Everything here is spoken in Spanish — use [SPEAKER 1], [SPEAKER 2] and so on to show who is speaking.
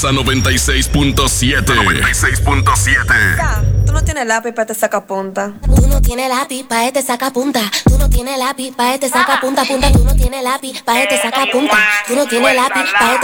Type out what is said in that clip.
[SPEAKER 1] Poderosa 96.7. 96.7.
[SPEAKER 2] Tú no tienes lápiz para te sacapunta.
[SPEAKER 3] Tú no tienes lápiz pa' este sacapunta. Tú no tienes lápiz pa' este sacapunta, punta. Tú no tienes lápiz pa' este sacapunta. Tú no tienes lápiz pa' este